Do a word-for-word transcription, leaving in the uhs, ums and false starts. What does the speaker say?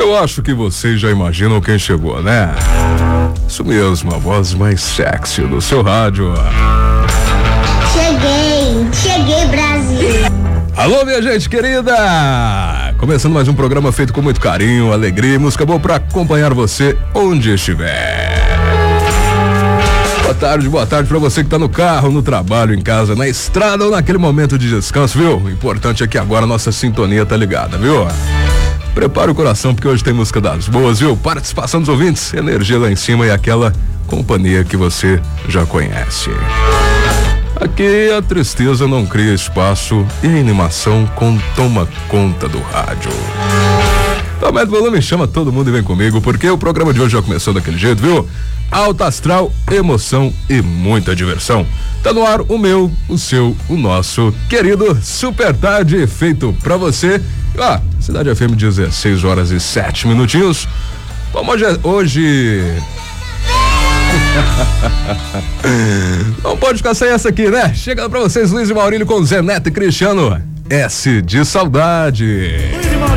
Eu acho que vocês já imaginam quem chegou, né? Isso mesmo, a voz mais sexy do seu rádio. Cheguei, cheguei, Brasil. Alô, minha gente querida! Começando mais um programa feito com muito carinho, alegria e música boa pra acompanhar você onde estiver. Boa tarde, boa tarde pra você que tá no carro, no trabalho, em casa, na estrada ou naquele momento de descanso, viu? O importante é que agora a nossa sintonia tá ligada, viu? Prepara o coração porque hoje tem música das boas, viu? Participação dos ouvintes, energia lá em cima e aquela companhia que você já conhece. Aqui a tristeza não cria espaço e a animação com, toma conta do rádio. Aumenta o volume, chama todo mundo e vem comigo, porque o programa de hoje já começou daquele jeito, viu? Alto astral, emoção e muita diversão. Tá no ar o meu, o seu, o nosso querido Super Tarde, feito pra você. Ó, Cidade F M, dezesseis horas e sete minutinhos. Bom, hoje, hoje... não pode ficar sem essa aqui, né? Chega pra vocês, Luiz e Maurílio com Zé Neto e Cristiano. S de saudade.